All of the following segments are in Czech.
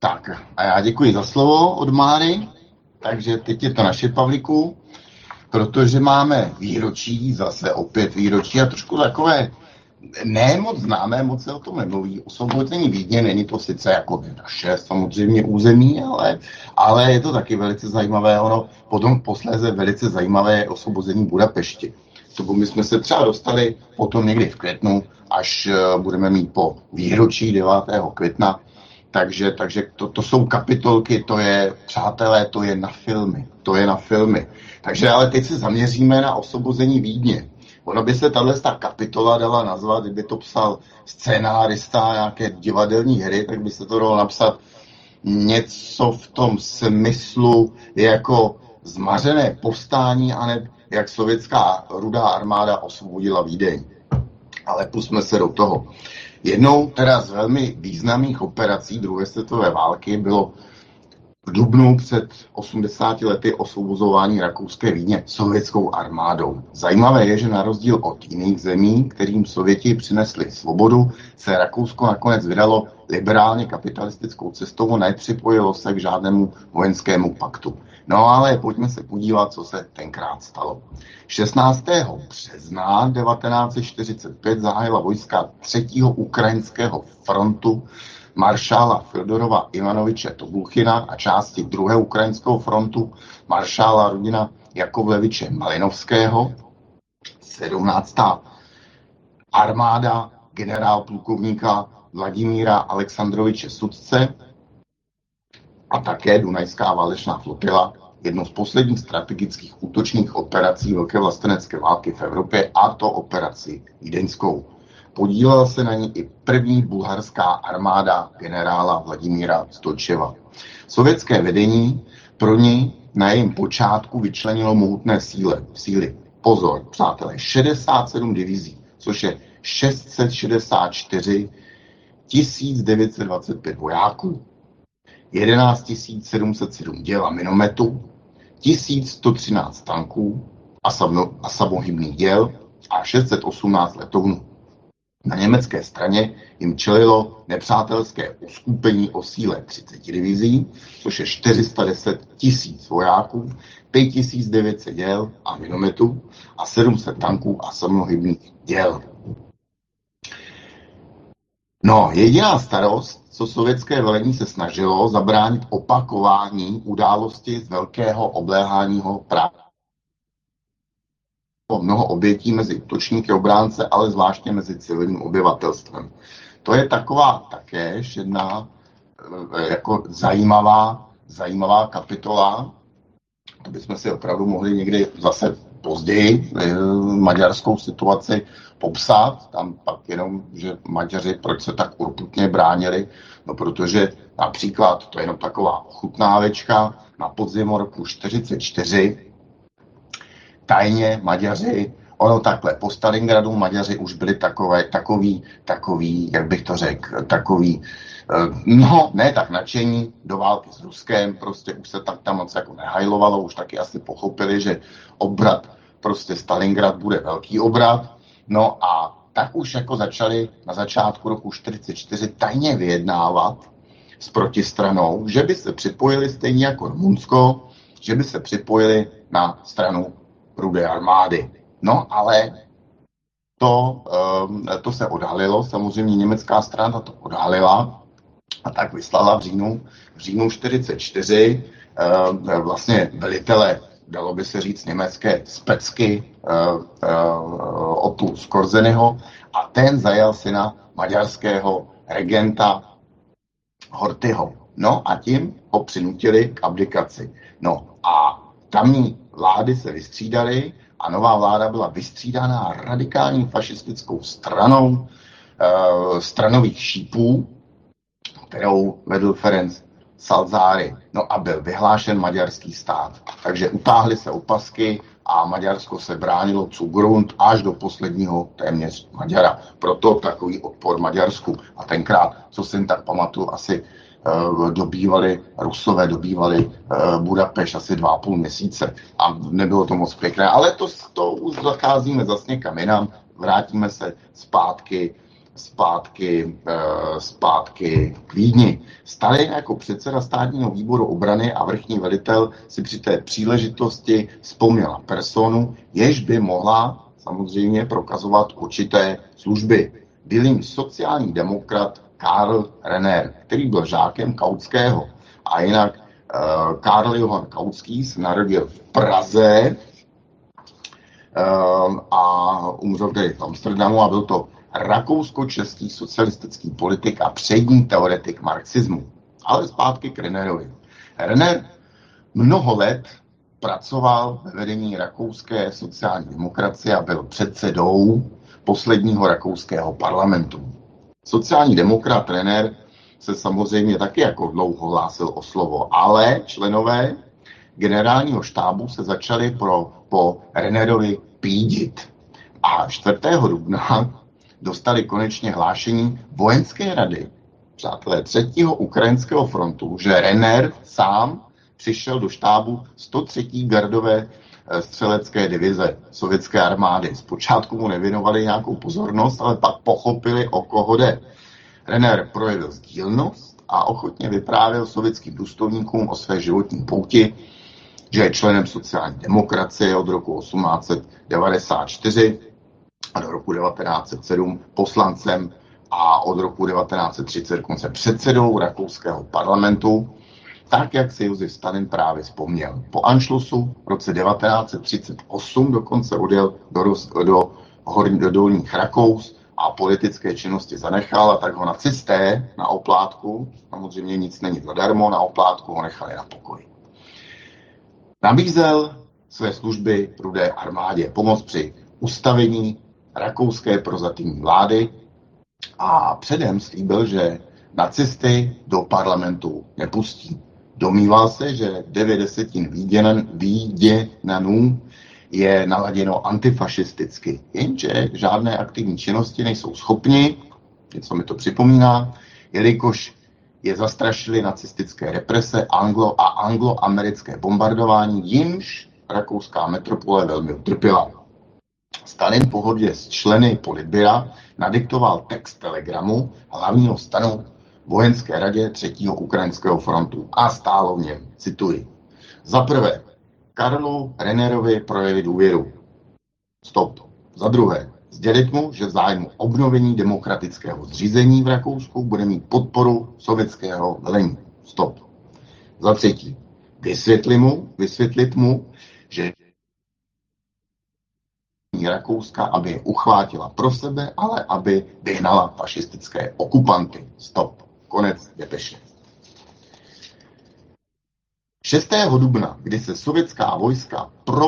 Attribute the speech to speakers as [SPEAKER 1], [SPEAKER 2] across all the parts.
[SPEAKER 1] Tak a já děkuji za slovo od Máry. Takže teď je to naše, Pavlíku, protože máme výročí, zase opět výročí a trošku takové ne moc známé, moc se o tom nemluví. Osvobození Vídně není to sice jako naše samozřejmě území, ale je to taky velice zajímavé. Ono potom posléze velice zajímavé je osvobození Budapešti. To my jsme se třeba dostali potom někdy v květnu, až budeme mít po výročí 9. května. Takže to jsou kapitolky, to je, přátelé, to je na filmy. Takže ale teď se zaměříme na osvobození Vídně. Ono by se tato kapitola dala nazvat, kdyby to psal scénárista nějaké divadelní hry, tak by se to dalo napsat něco v tom smyslu jako zmařené povstání, aneb jak sovětská rudá armáda osvobodila Vídeň. Ale pusťme se do toho. Jednou teda z velmi významných operací druhé světové války bylo v dubnu před 80 lety osvobozování rakouské Vídně sovětskou armádou. Zajímavé je, že na rozdíl od jiných zemí, kterým Sověti přinesli svobodu, se Rakousko nakonec vydalo liberálně kapitalistickou cestou a nepřipojilo se k žádnému vojenskému paktu. No ale pojďme se podívat, co se tenkrát stalo. 16. března 1945 zahájila vojska 3. ukrajinského frontu maršála Fjodorova Ivanoviče Tobuchina a části 2. ukrajinského frontu maršála Rudina Jakovleviče Malinovského, 17. armáda generál plukovníka Vladimíra Alexandroviče Sudce a také Dunajská válečná flotila, jednou z posledních strategických útočných operací Velké vlastenecké války v Evropě, a to operaci vídeňskou. Podílela se na ní i první bulharská armáda generála Vladimíra Stolčeva. Sovětské vedení pro ní na jejím počátku vyčlenilo mohutné síly. Pozor, přátelé, 67 divizí, což je 664 925 vojáků, 11 707 děl a minometů, 1113 tanků a samohybných děl a 618 letounů. Na německé straně jim čelilo nepřátelské uskupení o síle 30 divizí, což je 410 000 vojáků, 5900 děl a minometů a 700 tanků a samohybných děl. No, jediná starost, co sovětské velení se snažilo, zabránit opakování události z velkého obléháního Prahy. Mnoho obětí mezi útočníky obránce, ale zvláště mezi civilním obyvatelstvem. To je taková také jedna jako zajímavá kapitola. To bychom si opravdu mohli někdy zase později maďarskou situaci popsat. Tam pak jenom, že Maďaři proč se tak urputně bránili, no protože například, to je jenom taková ochutnávečka, na podzim roku 1944 tajně Maďaři, ono takhle, po Stalingradu Maďaři už byli takový, jak bych to řekl, no, ne tak nadšení do války s Ruskem, prostě už se tak tam moc jako nehajlovalo, už taky asi pochopili, že obrat, prostě Stalingrad bude velký obrat, no a tak už jako začali na začátku roku 1944 tajně vyjednávat s protistranou, že by se připojili stejně jako Rumunsko, že by se připojili na stranu Rudé armády. No ale to se odhalilo, samozřejmě německá strana to odhalila a tak vyslala v říjnu 1944 vlastně velitele, dalo by se říct, německé specky Otto Skorzenyho a ten zajal syna maďarského regenta Horthyho. No a tím ho přinutili k abdikaci. No a tamní vlády se vystřídaly a nová vláda byla vystřídaná radikální fašistickou stranou stranových šípů, kterou vedl Ferenc Salzáry. No a byl vyhlášen maďarský stát. Takže utáhly se opasky a Maďarsko se bránilo Zugrund až do posledního téměř Maďara. Proto takový odpor Maďarsku. A tenkrát, co si tak pamatuju, asi Rusové dobývali Budapešť asi 2,5 měsíce a nebylo to moc pěkné, ale to už zacházíme zase někam jinam, vrátíme se zpátky zpátky k Vídni. Stalin jako předseda státního výboru obrany a vrchní velitel si při té příležitosti vzpomněl na personu, jež by mohla samozřejmě prokazovat určité služby. Byl jim sociální demokrat Karl Renner, který byl žákem Kautského. A jinak Karl Johann Kautský se narodil v Praze a umřel tedy v Amsterdamu a byl to rakousko-český socialistický politik a přední teoretik marxismu. Ale zpátky k Rennerovi. Renner mnoho let pracoval ve vedení rakouské sociální demokracie a byl předsedou posledního rakouského parlamentu. Sociální demokrat Renner se samozřejmě taky jako dlouho hlásil o slovo, ale členové generálního štábu se začali po Rennerovi pídit. A 4. dubna dostali konečně hlášení vojenské rady, přátelé 3. ukrajinského frontu, že Renner sám přišel do štábu 103. gardové střelecké divize sovětské armády. Zpočátku mu nevěnovali nějakou pozornost, ale pak pochopili, o koho jde. Renner projevil sdílnost a ochotně vyprávěl sovětským důstojníkům o své životní pouti, že je členem sociální demokracie od roku 1894 a do roku 1907 poslancem a od roku 1930 dokonce předsedou rakouského parlamentu, tak jak si Josef Stalin právě vzpomněl. Po Anšlusu v roce 1938 dokonce odjel do Dolních Rakous a politické činnosti zanechal, a tak ho nacisté na oplátku, samozřejmě nic není zadarmo, na oplátku ho nechali na pokoji. Nabízel své služby Rudé armádě, pomoc při ustavení rakouské prozatímní vlády a předem slíbil, že nacisty do parlamentu nepustí. Domníval se, že 9/10 Víděnanů je naladěno antifašisticky, jenže žádné aktivní činnosti nejsou schopni, něco mi to připomíná, jelikož je zastrašily nacistické represe anglo-americké bombardování, jimž rakouská metropole velmi utrpěla. Stalin po hodě s členy politbyra nadiktoval text telegramu hlavního stanu vojenské radě 3. ukrajinského frontu a stálo v něm, cituji: za prvé, Karlu Rennerovi projevit důvěru. Stop. Za druhé, sdělit mu, že v zájmu obnovení demokratického zřízení v Rakousku bude mít podporu sovětského velení. Stop. Za třetí, vysvětlit mu, že Rakouska, aby je uchvátila pro sebe, ale aby vyhnala fašistické okupanty. Stop. Konec depeše. 6. dubna, kdy se sovětská vojska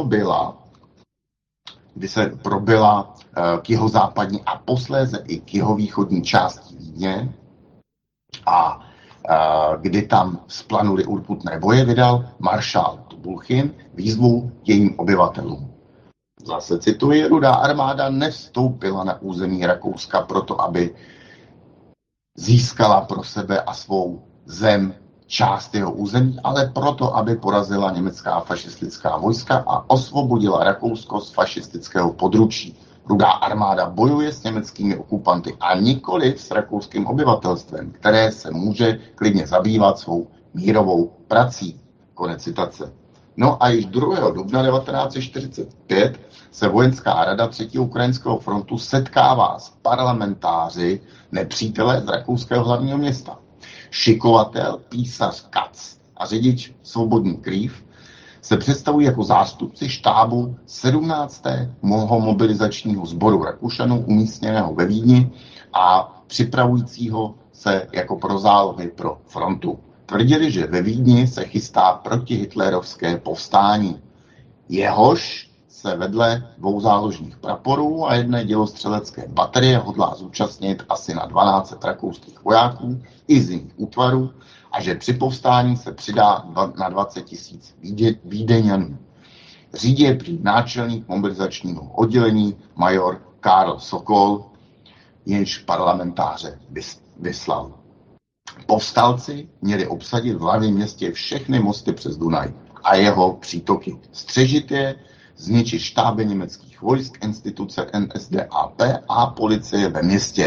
[SPEAKER 1] probila k jihozápadní a posléze i k jihovýchodní části Vídně a kdy tam splanuli urputné boje, vydal maršál Tubulchin výzvu jejím obyvatelům. Zase cituji: Rudá armáda nevstoupila na území Rakouska proto, aby získala pro sebe a svou zem část jeho území, ale proto, aby porazila německá fašistická vojska a osvobodila Rakousko z fašistického područí. Rudá armáda bojuje s německými okupanty a nikoli s rakouským obyvatelstvem, které se může klidně zabývat svou mírovou prací. Konec citace. No a již 2. dubna 1945 se vojenská rada 3. ukrajinského frontu setkává s parlamentáři nepřítele z rakouského hlavního města. Šikovatel, písař Katz a řidič Svobodný Krýv se představují jako zástupci štábu 17. mobilizačního sboru Rakušanů umístěného ve Vídni a připravujícího se jako pro zálohy pro frontu. Tvrdili, že ve Vídni se chystá protihitlerovské povstání. Jehož se vedle 2 záložních praporů a jedné dělostřelecké baterie hodlá zúčastnit asi na 12 rakouských vojáků i z jiných útvarů a že při povstání se přidá na 20 000 Vídeňanů. Řídí je prý náčelník mobilizačního oddělení major Karl Sokol, jenž parlamentáře vyslal. Povstalci měli obsadit v hlavním městě všechny mosty přes Dunaj a jeho přítoky. Střežit je, zničit štáby německých vojsk, instituce NSDAP a policie ve městě.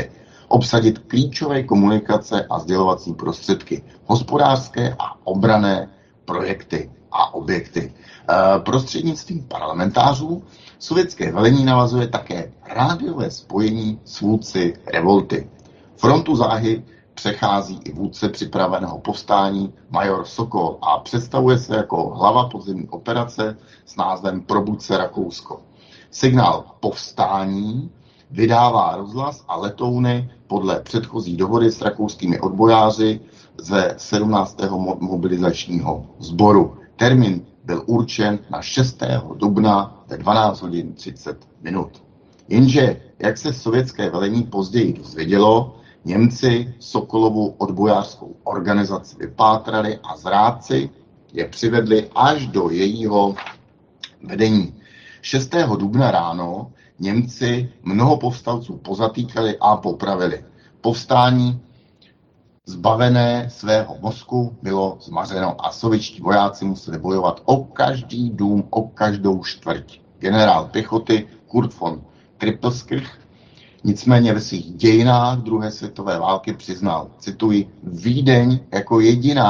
[SPEAKER 1] obsadit klíčové komunikace a sdělovací prostředky, hospodářské a obranné projekty a objekty. Prostřednictvím parlamentářů sovětské velení navazuje také rádiové spojení s vůdci revolty. Frontu záhy přechází i vůdce připraveného povstání major Sokol a představuje se jako hlava podzemní operace s názvem Probuď se Rakousko. Signál povstání vydává rozhlas a letouny podle předchozí dohody s rakouskými odbojáři ze 17. mobilizačního sboru. Termín byl určen na 6. dubna ve 12 hodin 30 minut. Jenže, jak se sovětské velení později dozvědělo, Němci Sokolovu odbojářskou organizaci vypátrali a zrádci je přivedli až do jejího vedení. 6. dubna ráno Němci mnoho povstalců pozatýkali a popravili. Povstání zbavené svého mozku bylo zmařeno a sovětští vojáci museli bojovat o každý dům, o každou čtvrť. Generál pěchoty Kurt von Trippelskirch nicméně ve svých dějinách druhé světové války přiznal, cituji, Vídeň jako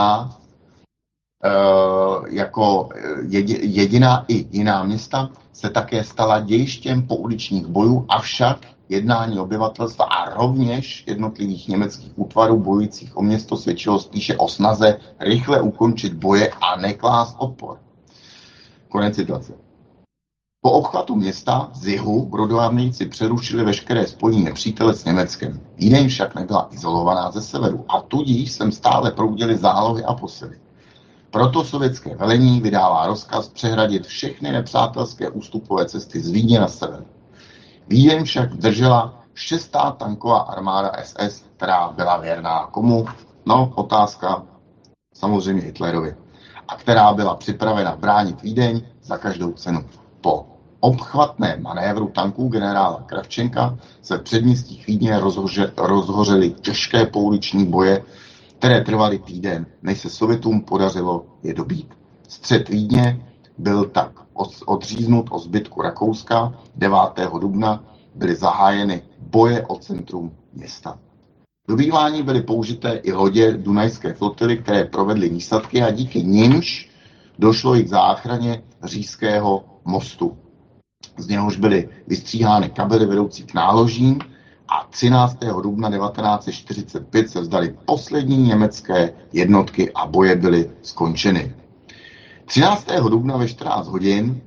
[SPEAKER 1] jediná i jiná města se také stala dějištěm pouličních bojů, avšak jednání obyvatelstva a rovněž jednotlivých německých útvarů bojujících o město svědčilo spíše o snaze rychle ukončit boje a neklást odpor. Konec citace. Po obchvatu města z jihu brodoarmejci přerušili veškeré spojení nepřítele s Německem. Vídeň však nebyla izolovaná ze severu a tudíž sem stále proudily zálohy a posily. Proto sovětské velení vydává rozkaz přehradit všechny nepřátelské ústupové cesty z Vídně na sever. Vídeň však držela 6. tanková armáda SS, která byla věrná komu? No, otázka samozřejmě Hitlerovi. A která byla připravena bránit Vídeň za každou cenu. Po obchvatném manévru tanků generála Kravčenka se v předměstích Vídně rozhořely těžké pouliční boje, které trvaly týden, než se Sovětům podařilo je dobít. Střed Vídně byl tak odříznut od zbytku Rakouska. 9. dubna byly zahájeny boje o centrum města. Do dobývání byly použité i lodě Dunajské flotily, které provedly výsadky a díky nimž došlo i k záchraně Říšského mostu. Z něhož byly vystříhány kabely vedoucí k náložím a 13. dubna 1945 se vzdaly poslední německé jednotky a boje byly skončeny. 13. dubna ve 14 hodin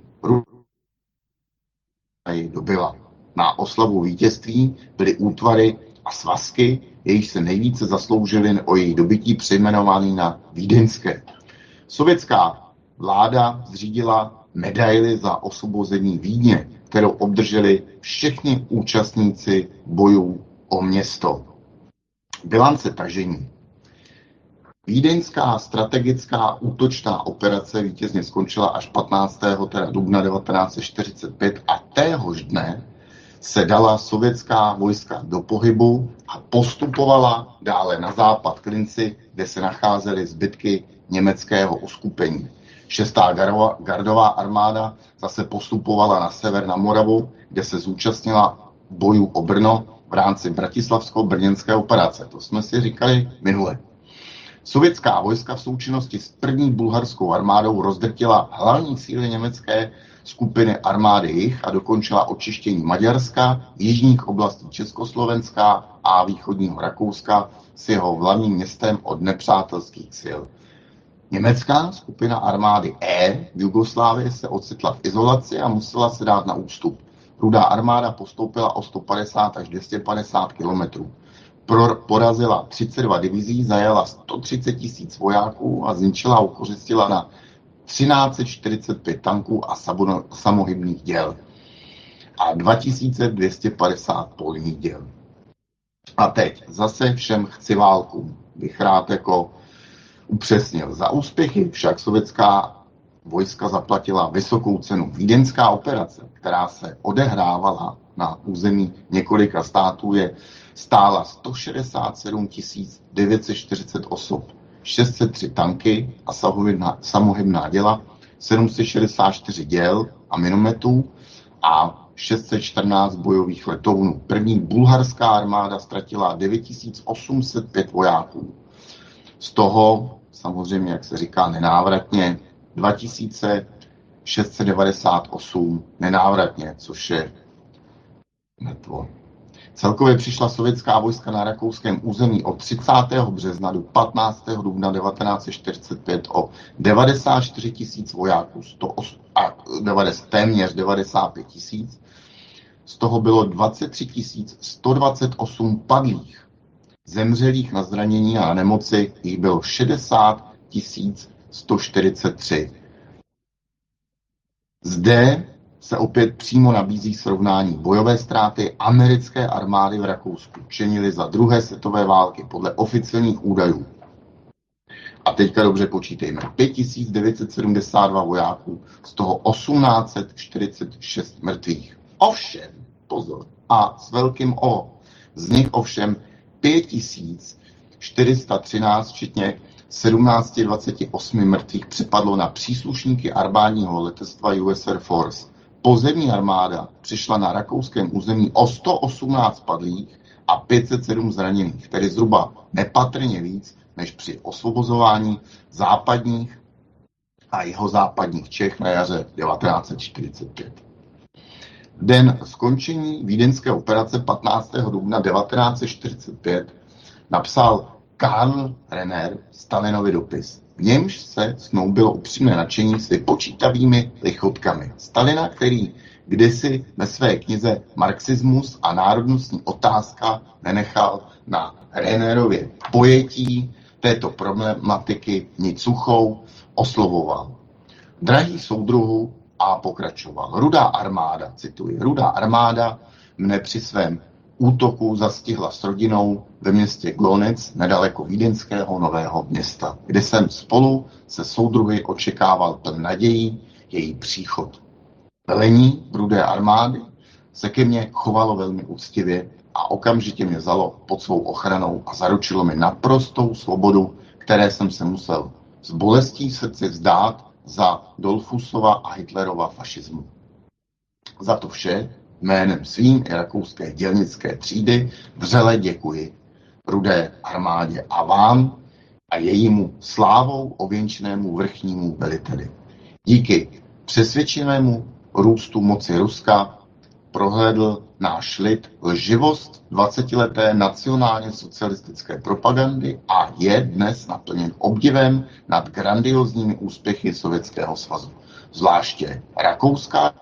[SPEAKER 1] dobyla. Na oslavu vítězství byly útvary a svazky, jejichž se nejvíce zasloužily o jejich dobytí, přejmenovaný na vídeňské. Sovětská vláda zřídila medaili za osvobození Vídně, kterou obdrželi všichni účastníci bojů o město. Bilance tažení. Vídeňská strategická útočná operace vítězně skončila až 15. dubna 1945 a téhož dne se dala sovětská vojska do pohybu a postupovala dále na západ k Linci, kde se nacházely zbytky německého uskupení. 6. gardová armáda zase postupovala na sever na Moravu, kde se zúčastnila bojů o Brno v rámci bratislavsko-brněnské operace. To jsme si říkali minule. Sovětská vojska v součinnosti s první bulharskou armádou rozdrtila hlavní síly německé skupiny armády Jih a dokončila očištění Maďarska, jižních oblastí Československa a východního Rakouska s jeho hlavním městem od nepřátelských sil. Německá skupina armády E v Jugoslávii se ocitla v izolaci a musela se dát na ústup. Rudá armáda postoupila o 150 až 250 kilometrů. Porazila 32 divizí, zajala 130 000 vojáků a zničila a ukořistila na 1345 tanků a samohybných děl a 2250 polních děl. A teď zase všem chci válku, bych rád jako upřesnil. Za úspěchy však sovětská vojska zaplatila vysokou cenu. Vídeňská operace, která se odehrávala na území několika států, stála 167 940 osob, 603 tanky a samohybná děla, 764 děl a minometů a 614 bojových letounů. První bulharská armáda ztratila 9805 vojáků. Z toho, samozřejmě, jak se říká, nenávratně 2698 nenávratně, což je mrtvo. Celkově přišla sovětská vojska na rakouském území od 30. března do 15. dubna 1945 o 94 000 vojáků, téměř 95 000. Z toho bylo 23 128 padlých. Zemřelých na zranění a na nemoci jich bylo 60 143. Zde se opět přímo nabízí srovnání bojové ztráty americké armády v Rakousku činily za druhé světové války podle oficiálních údajů. A teďka dobře počítejme. 5972 vojáků, z toho 1846 mrtvých. Ovšem, pozor, a s velkým O, z nich ovšem 5413, včetně 1728 mrtvých, připadlo na příslušníky armádního letectva US Air Force. Pozemní armáda přišla na rakouském území o 118 padlých a 507 zraněných, tedy zhruba nepatrně víc než při osvobozování západních a jihozápadních Čech na jaře 1945. Den skončení vídeňské operace 15. dubna 1945 napsal Karl Renner Stalinovi dopis. V němž se snoubilo upřímné nadšení s vypočítavými lichotkami. Stalina, který kdysi ve své knize Marxismus a národnostní otázka nenechal na Rennerově pojetí této problematiky nic suchou, oslovoval. Drahý soudruhu, a pokračoval. Rudá armáda, cituji, Rudá armáda mne při svém útoku zastihla s rodinou ve městě Glonec, nedaleko vídeňského Nového Města, kde jsem spolu se soudruhy očekával pln nadějí její příchod. Velení Rudé armády se ke mně chovalo velmi úctivě a okamžitě mě vzalo pod svou ochranou a zaručilo mi naprostou svobodu, které jsem se musel s bolestí v srdci vzdát za Dollfussova a Hitlerova fašismu. Za to vše jménem svým i rakouské dělnické třídy vřele děkuji Rudé armádě a vám a jejímu slávou ověnčenému vrchnímu veliteli. Díky přesvědčivému růstu moci Ruska prohlédl náš lid lživost 20leté nacionálně socialistické propagandy a je dnes naplněn obdivem nad grandiozními úspěchy Sovětského svazu. Zvláště Rakouska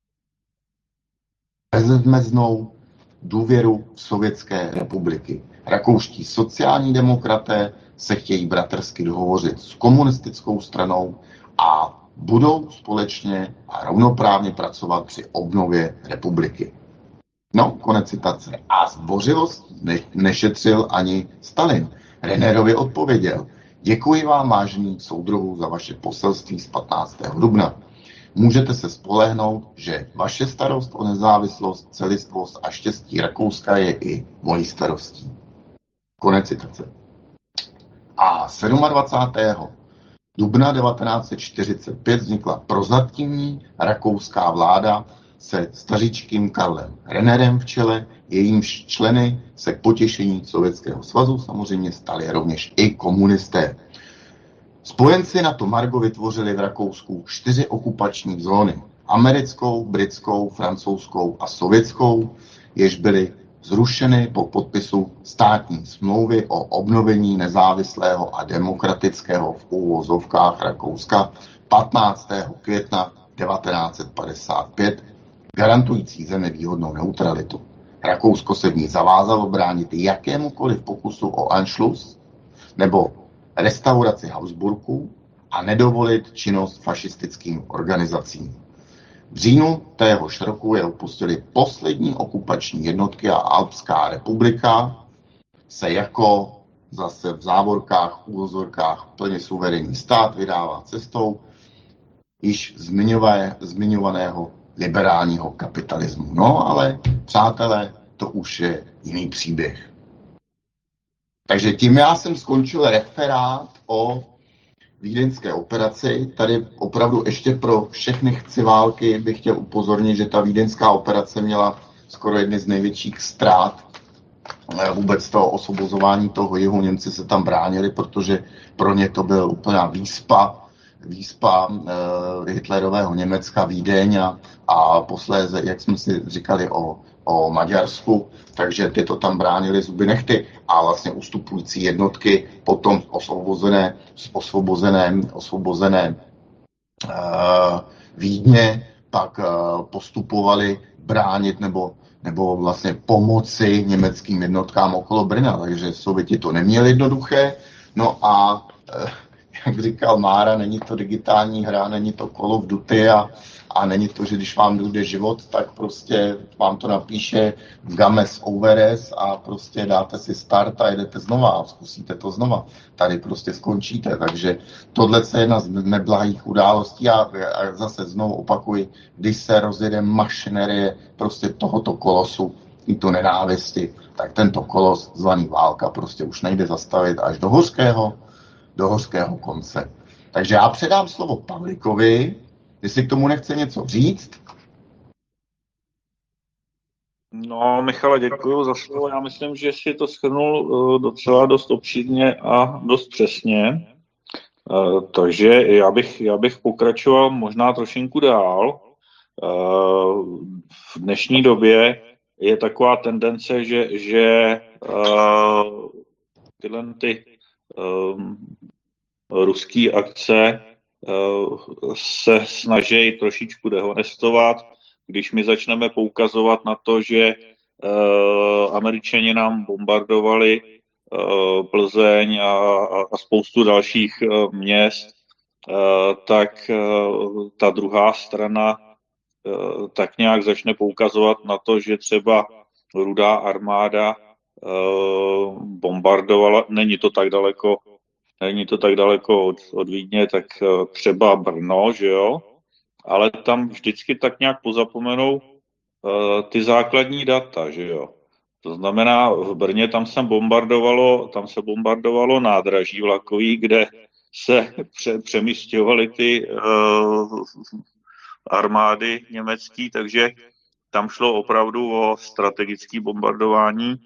[SPEAKER 1] bezmeznou důvěru Sovětské republiky. Rakouští sociální demokraté se chtějí bratrsky dohovořit s komunistickou stranou a budou společně a rovnoprávně pracovat při obnově republiky. No, konec citace. A zdvořilost nešetřil ani Stalin. Rennerovi odpověděl: děkuji vám, vážení soudruhů, za vaše poselství z 15. dubna. Můžete se spolehnout, že vaše starost o nezávislost, celistvost a štěstí Rakouska je i mojí starostí. Konec citace. A 27. dubna 1945 vznikla prozatímní rakouská vláda se stařičkým Karlem Rennerem v čele, jejímž členy se k potěšení Sovětského svazu samozřejmě stali rovněž i komunisté. Spojenci na to margo vytvořili v Rakousku 4 okupační zóny. Americkou, britskou, francouzskou a sovětskou, jež byly zrušeny po podpisu státní smlouvy o obnovení nezávislého a demokratického v úvozovkách Rakouska 15. května 1955, garantující zemi výhodnou neutralitu. Rakousko se v ní zavázalo bránit jakémukoliv pokusu o Anschluss nebo restauraci Habsburků a nedovolit činnost fašistickým organizacím. V říjnu téhož roku je opustili poslední okupační jednotky a Alpská republika se jako zase v závorkách, úvozorkách plně suverénní stát vydává cestou již zmiňovaného liberálního kapitalismu. No ale, přátelé, to už je jiný příběh. Takže tím já jsem skončil referát o vídeňské operaci. Tady opravdu ještě pro všechny chci války bych chtěl upozornit, že ta vídeňská operace měla skoro jedny z největších ztrát vůbec toho osvobozování toho jihu. Němci se tam bránili, protože pro ně to byl úplná výspa Hitlerového Německa, Vídeň a posléze, jak jsme si říkali o Maďarsku, takže ty to tam bránili zuby nehty a vlastně ustupující jednotky potom osvobozené Vídně pak postupovali bránit nebo vlastně pomoci německým jednotkám okolo Brna, takže Sověti to neměli jednoduché. No a jak říkal Mára, není to digitální hra, není to Call of Duty a není to, že když vám jde život, tak prostě vám to napíše Games Overes a prostě dáte si start a jedete znova a zkusíte to znova. Tady prostě skončíte, takže tohle je jedna z neblahých událostí a zase znovu opakuji, když se rozjede mašinerie prostě tohoto kolosu, i to nenávisti, tak tento kolos zvaný válka prostě už nejde zastavit až do hořkého konce. Takže já předám slovo Pavlíkovi, jestli k tomu nechce něco říct.
[SPEAKER 2] No, Michale, děkuji za slovo. Já myslím, že si to shrnul docela dost obšírně a dost přesně. Takže já bych pokračoval možná trošinku dál. V dnešní době je taková tendence, že tyhle ruské akce se snaží trošičku dehonestovat, když my začneme poukazovat na to, že Američani nám bombardovali Plzeň a spoustu dalších měst, tak ta druhá strana tak nějak začne poukazovat na to, že třeba Rudá armáda bombardovala, není to tak daleko od Vídně, tak třeba Brno, že jo, ale tam vždycky tak nějak pozapomenou ty základní data, že jo. To znamená, v Brně tam se bombardovalo nádraží vlakový, kde se přemísťovaly ty armády německý, takže tam šlo opravdu o strategické bombardování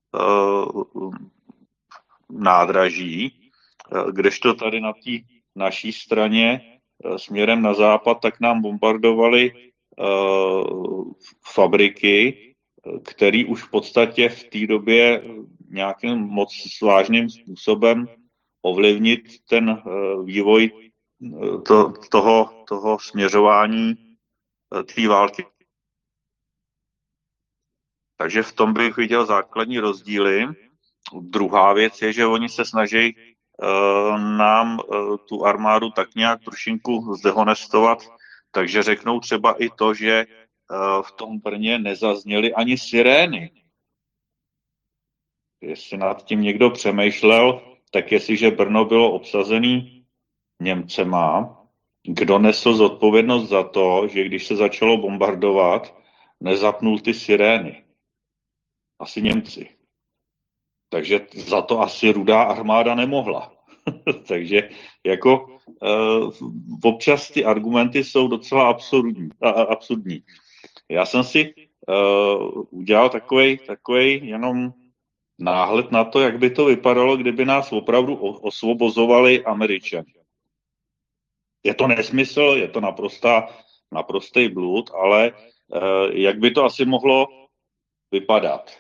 [SPEAKER 2] nádraží, kdežto tady na té naší straně směrem na západ, tak nám bombardovali fabriky, které už v podstatě v té době nějakým moc vážným způsobem ovlivnit ten vývoj toho směřování té války. Takže v tom bych viděl základní rozdíly. Druhá věc je, že oni se snaží nám tu armádu tak nějak trošinku zdehonestovat, takže řeknou třeba i to, že v tom Brně nezazněly ani sirény. Jestli nad tím někdo přemýšlel, tak jestliže Brno bylo obsazený Němcema, kdo nesl zodpovědnost za to, že když se začalo bombardovat, nezapnul ty sirény? Asi Němci. Takže za to asi Rudá armáda nemohla. Takže jako občas ty argumenty jsou docela absurdní. Já jsem si udělal takovej jenom náhled na to, jak by to vypadalo, kdyby nás opravdu osvobozovali Američani. Je to nesmysl, je to naprostý blud, ale jak by to asi mohlo vypadat?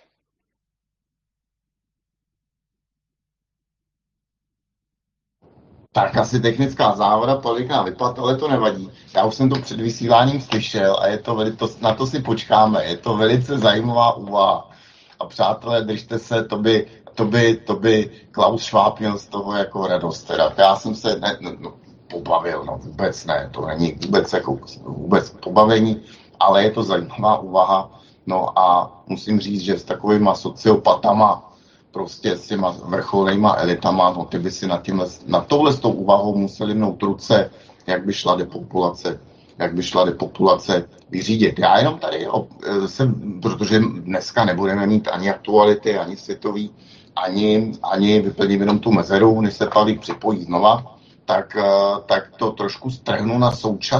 [SPEAKER 1] Tak asi technická závoda, poliká vypad, ale to nevadí. Já už jsem to před vysíláním slyšel a na to si počkáme. Je to velice zajímavá úvaha. A přátelé, držte se, to by Klaus Schwab měl z toho jako radost. Teda. Já jsem se pobavil, vůbec ne, to není vůbec pobavení, ale je to zajímavá úvaha. No a musím říct, že s takovýma sociopatama, prostě s těma vrcholnýma elitama, no ty by si na touhle s tou úvahou museli mnout ruce, jak by šla depopulace vyřídit. Já jenom tady, protože dneska nebudeme mít ani aktuality, ani světový, ani vyplním jenom tu mezeru, než se Pavlík připojí znova, tak to trošku strhnu na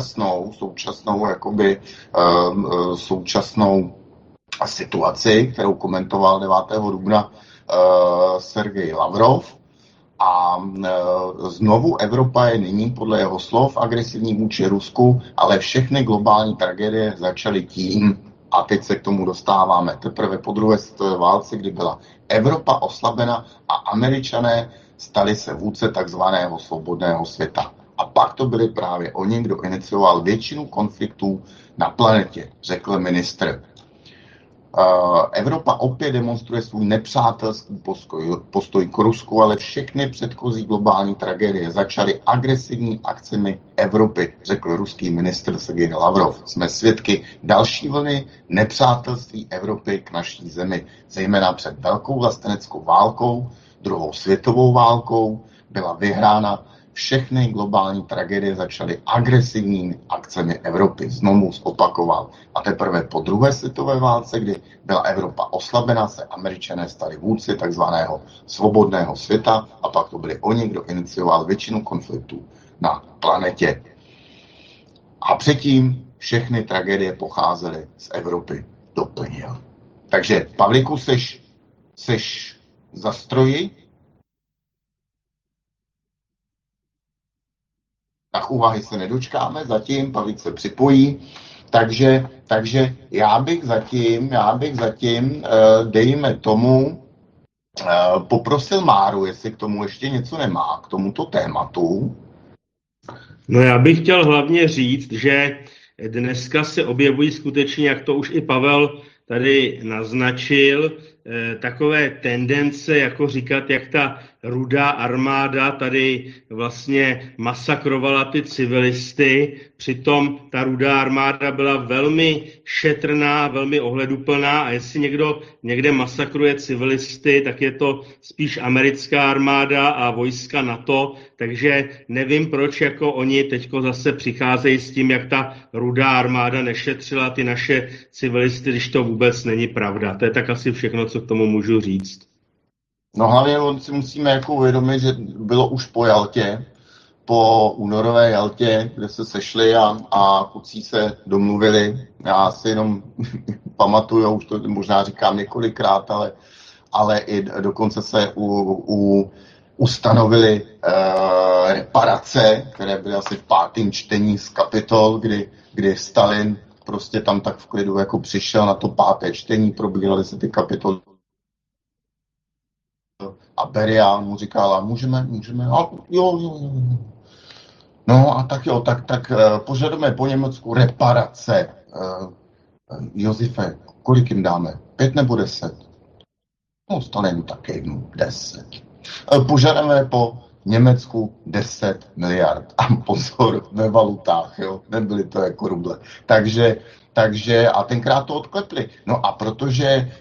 [SPEAKER 1] současnou situaci, kterou komentoval 9. dubna Sergej Lavrov. A znovu Evropa je nyní podle jeho slov agresivní vůči Rusku, ale všechny globální tragédie začaly tím, a teď se k tomu dostáváme, teprve po druhé světové válce, kdy byla Evropa oslabena a Američané stali se vůdce takzvaného svobodného světa. A pak to byli právě oni, kdo inicioval většinu konfliktů na planetě, řekl ministr. Evropa opět demonstruje svůj nepřátelský postoj k Rusku, ale všechny předchozí globální tragédie začaly agresivní akcemi Evropy, řekl ruský ministr Sergej Lavrov. Jsme svědky další vlny nepřátelství Evropy k naší zemi, zejména před velkou vlasteneckou válkou, druhou světovou válkou byla vyhrána. Všechny globální tragédie začaly agresivními akcemi Evropy. Znovu zopakoval. A teprve po druhé světové válce, kdy byla Evropa oslabena, se Američané stali vůdci takzvaného svobodného světa a pak to byli oni, kdo inicioval většinu konfliktů na planetě. A předtím všechny tragédie pocházely z Evropy. Doplnil. Takže, Pavlíku, seš za stroji? Tak úvahy se nedočkáme, zatím Pavlík se připojí, takže já bych zatím, dejme tomu, poprosil Máru, jestli k tomu ještě něco nemá, k tomuto tématu.
[SPEAKER 3] No já bych chtěl hlavně říct, že dneska se objevují skutečně, jak to už i Pavel tady naznačil, takové tendence, jako říkat, jak ta Rudá armáda tady vlastně masakrovala ty civilisty. Přitom ta Rudá armáda byla velmi šetrná, velmi ohleduplná a jestli někdo někde masakruje civilisty, tak je to spíš americká armáda a vojska NATO, takže nevím, proč jako oni teďko zase přicházejí s tím, jak ta Rudá armáda nešetřila ty naše civilisty, když to vůbec není pravda. To je tak asi všechno, co k tomu můžu říct.
[SPEAKER 1] No hlavně si musíme jako uvědomit, že bylo už po Jaltě, po únorové Jaltě, kde se sešli a kluci se domluvili. Já si jenom pamatuju, už to možná říkám několikrát, ale i dokonce se ustanovili reparace, které byly asi v 5. čtení z Kapitol, kdy Stalin prostě tam tak v klidu jako přišel na to 5. čtení, probíraly se ty kapitoly. A Beria mu říkala, můžeme, a jo. No a tak jo, tak požadujeme po Německu reparace. Josefe, kolik jim dáme? 5 nebo 10? No, Stalin taky 10. Požadujeme po Německu 10 miliard. A pozor, ve valutách, jo, nebyly to jako ruble. Takže a tenkrát to odklepli. No a protože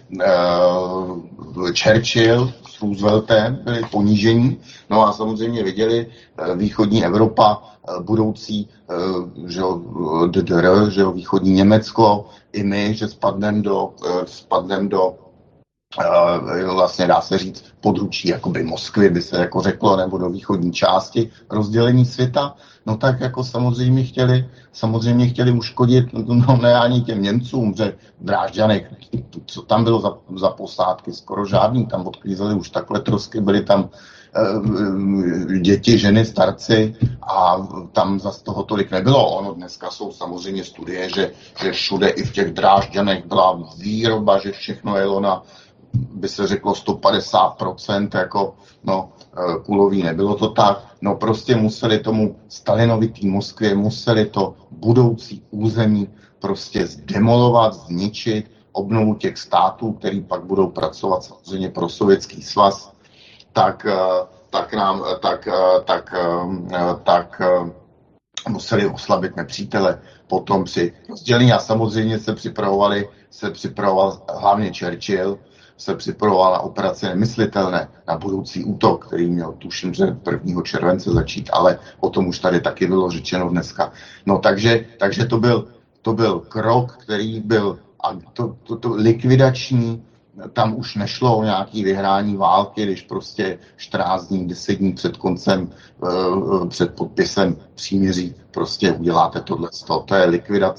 [SPEAKER 1] Churchill s Rooseveltem byli ponížení, no a samozřejmě viděli východní Evropa, budoucí že DDR, že východní Německo, i my, že spadneme do vlastně dá se říct područí jakoby Moskvy, by se jako řeklo, nebo do východní části rozdělení světa, no tak jako samozřejmě chtěli uškodit, no ne ani těm Němcům, že v Drážďanech, co tam bylo za posádky, skoro žádný, tam odklízeli už takhle trosky, byly tam děti, ženy, starci a tam zas toho tolik nebylo. Ono dneska jsou samozřejmě studie, že všude i v těch Drážďanech byla výroba, že všechno jelo na, by se řeklo 150%, jako no kulový, nebylo to tak. No prostě museli tomu Stalinovitý Moskvě, museli to budoucí území prostě zdemolovat, zničit, obnovu těch států, který pak budou pracovat samozřejmě pro Sovětský svaz, tak museli oslabit nepřítele. Potom při rozdělení a samozřejmě se připravoval hlavně Churchill, se připravoval na operaci Nemyslitelné, na budoucí útok, který měl tuším, že 1. července začít, ale o tom už tady taky bylo řečeno dneska. No takže to byl krok, který byl likvidační tam už nešlo o nějaké vyhrání války, když prostě 14 dní, 10 dní před koncem, před podpisem příměří prostě uděláte tohle. To je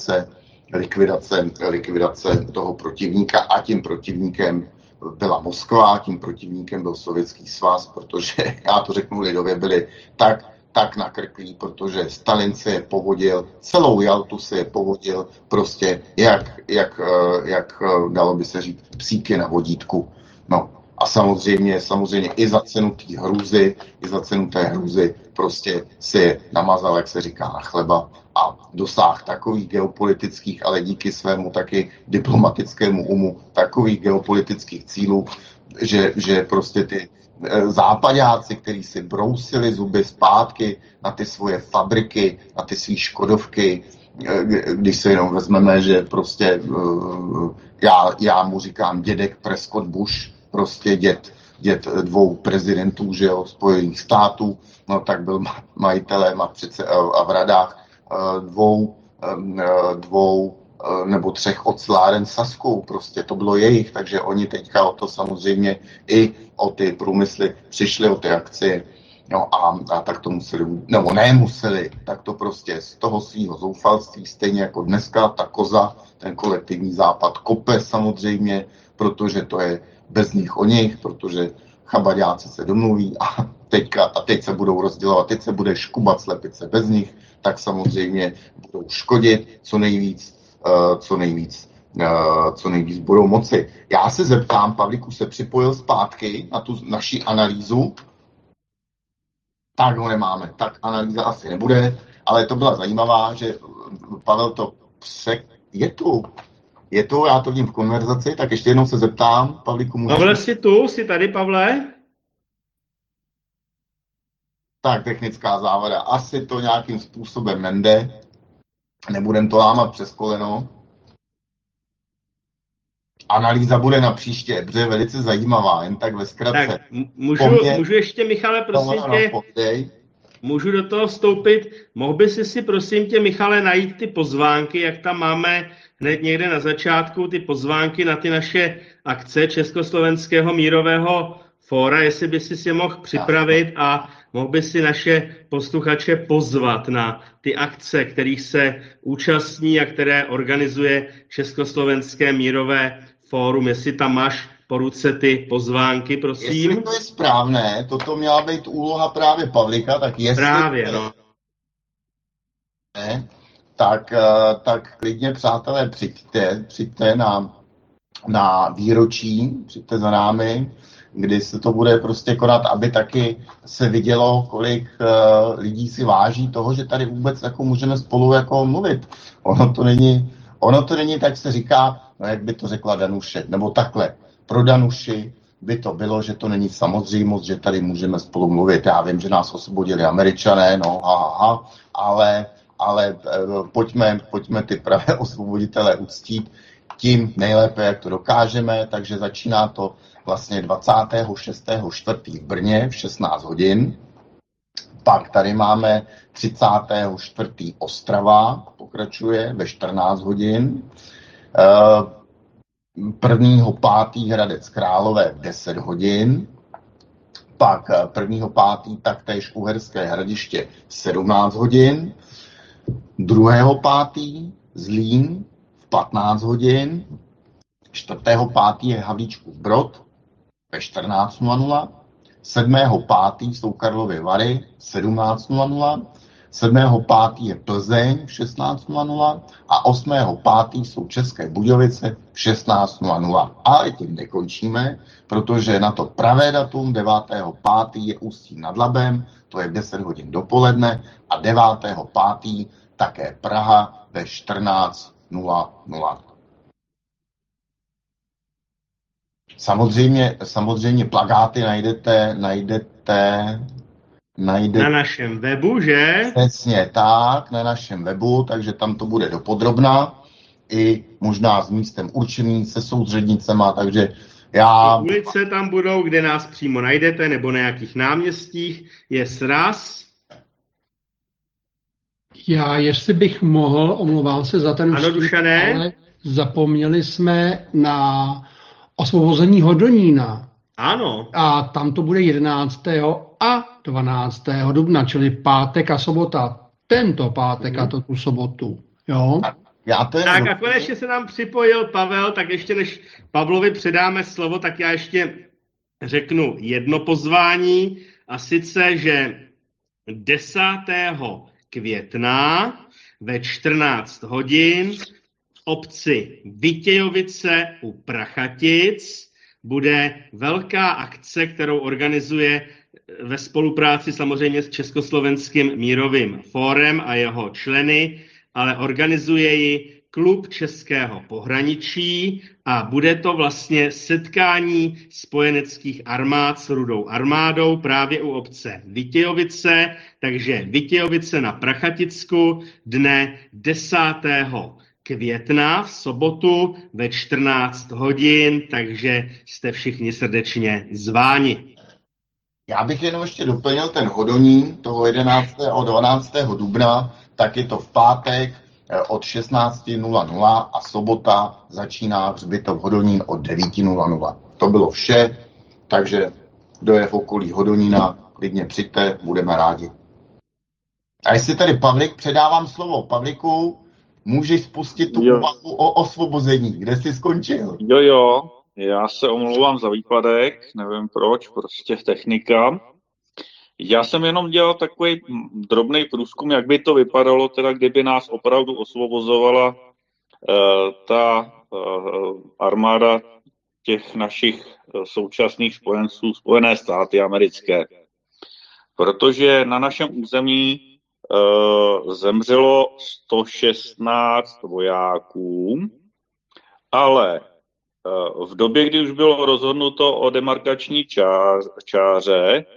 [SPEAKER 1] likvidace toho protivníka a tím protivníkem byla Moskva, tím protivníkem byl Sovětský svaz, protože, já to řeknu lidově, byli tak nakrklí, protože Stalin se je povodil, celou Jaltu se je povodil, prostě jak dalo by se říct, psíky na vodítku. No a samozřejmě i za cenu té hrůzy, prostě si je namazal, jak se říká, na chleba a dosáhl takových geopolitických, ale díky svému taky diplomatickému umu, takových geopolitických cílů, že prostě ty západáci, kteří si brousili zuby zpátky na ty svoje fabriky, na ty svý škodovky, když se jenom vezmeme, že prostě já mu říkám dědek Prescott Bush, prostě děd 2 prezidentů, že jo, Spojených států, no tak byl majitelem a v radách 2 nebo 3 oceláren Saskou, prostě to bylo jejich, takže oni teďka o to samozřejmě i o ty průmysly přišli, o ty akcie, no a tak to museli, nebo nemuseli, tak to prostě z toho svého zoufalství, stejně jako dneska ta koza, ten kolektivní západ kope samozřejmě, protože to je bez nich o nich, protože chabaďáci se domluví a teď se budou rozdělovat, teď se bude škubat slepice bez nich, tak samozřejmě budou škodit co nejvíc budou moci. Já se zeptám, Pavlíku se připojil zpátky na tu naši analýzu. Tak ho nemáme, tak analýza asi nebude, ale to byla zajímavá, že Pavel to je tu, já to vidím v konverzaci, tak ještě jednou se zeptám, Pavlíku, můžeš...
[SPEAKER 3] Pavle, jsi tady, Pavle?
[SPEAKER 1] Tak, technická závada. Asi to nějakým způsobem nende. Nebudem to lámat přes koleno. Analýza bude na příště, protože je velice zajímavá, jen tak ve zkratce.
[SPEAKER 3] Tak, můžu ještě, Michale, prosím tě, můžu do toho vstoupit? Mohl by si prosím tě, Michale, najít ty pozvánky, jak tam máme hned někde na začátku, ty pozvánky na ty naše akce Československého mírového fóra, jestli by si je mohl připravit a mohl by si naše posluchače pozvat na ty akce, kterých se účastní a které organizuje Československé mírové fórum. Jestli tam máš po ruce ty pozvánky, prosím.
[SPEAKER 1] Jestli to je správné, toto měla být úloha právě Pavlíka, tak jestli...
[SPEAKER 3] Právě, no.
[SPEAKER 1] Ne, tak klidně, přátelé, přijďte na výročí, přijďte za námi, kdy se to bude prostě konat, aby taky se vidělo, kolik lidí si váží toho, že tady vůbec jako můžeme spolu jako mluvit. Ono to není tak, se říká, no jak by to řekla Danuše, nebo takhle, pro Danuši by to bylo, že to není samozřejmost, že tady můžeme spolu mluvit. Já vím, že nás osvobodili Američané, no ale pojďme ty pravé osvoboditele uctít tím nejlépe, jak to dokážeme, takže začíná to vlastně 26.4. v Brně v 16 hodin. Pak tady máme 34. Ostrava, pokračuje ve 14 hodin. 1.5. Hradec Králové v 10 hodin. Pak 1.5. taktéž Uherské Hradiště 17 hodin. 2.5. Zlín v 15 hodin. 4.5. je Havlíčkův Brod ve 14:00. 7.5. jsou Karlovy Vary 17:00. 7.5. je Plzeň v 16:00 a 8.5. jsou České Budějovice v 16:00. Ale tím nekončíme, protože na to pravé datum 9.5. je Ústí nad Labem, to je v 10 hodin dopoledne, a 9.5. také Praha ve 14:00. Samozřejmě plakáty najdete
[SPEAKER 3] na našem webu, že?
[SPEAKER 1] Přesně tak, na našem webu, takže tam to bude dopodrobna, i možná s místem určeným, se soustřednicema, takže
[SPEAKER 3] ulice tam budou, kde nás přímo najdete, nebo na nějakých náměstích, je sraz.
[SPEAKER 4] Já, jestli bych mohl, omlouvám se za ten
[SPEAKER 3] vstup, ale
[SPEAKER 4] zapomněli jsme na osvobození Hodonína.
[SPEAKER 3] Ano.
[SPEAKER 4] A tam to bude 11. a 12. dubna, čili pátek a sobota. Tento pátek a tu sobotu. Jo?
[SPEAKER 3] Tak a konečně se nám připojil Pavel, tak ještě než Pavlovi předáme slovo, tak já ještě řeknu jedno pozvání, a sice, že 10. května ve 14 hodin v obci Vitějovice u Prachatic bude velká akce, kterou organizuje ve spolupráci samozřejmě s Československým mírovým fórem a jeho členy, ale organizuje ji Klub českého pohraničí a bude to vlastně setkání spojeneckých armád s Rudou armádou právě u obce Vitějovice, takže Vitějovice na Prachaticku dne 10. května v sobotu ve 14 hodin, takže jste všichni srdečně zváni.
[SPEAKER 1] Já bych jenom ještě doplnil ten Hodonín toho 11. a 12. dubna, tak je to v pátek od 16:00 a sobota začíná hřbitov Hodonín od 9:00. To bylo vše, takže kdo je v okolí Hodonína, klidně přijďte, budeme rádi. A jestli tady Pavlik, předávám slovo Pavliku, můžeš spustit tu úvahu o osvobození, kde jsi skončil.
[SPEAKER 2] Jo, já se omlouvám za výpadek, nevím proč, prostě technika. Já jsem jenom dělal takový drobný průzkum, jak by to vypadalo, teda kdyby nás opravdu osvobozovala ta armáda těch našich současných spojenců, Spojené státy americké. Protože na našem území zemřelo 116 vojáků, ale v době, kdy už bylo rozhodnuto o demarkační čáře,